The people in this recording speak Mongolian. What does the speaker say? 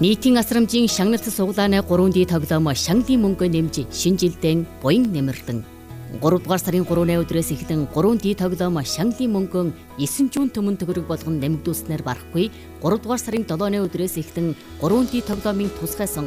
Нийтийн асрамжийн шагналт суглааны 3D тоглоом Шанглийн мөнгө нэмж шинэ жилдээ буян нэмэрлэн 3 дугаар сарын 3-ны өдрөөс эхлэн 3D тоглоом Шанглийн мөнгөн 9 жуун төмөн төгрөг болгон нэмэгдүүлснээр барахгүй 3 дугаар сарын 7-ны өдрөөс эхлэн 3D тоглоомын тусгай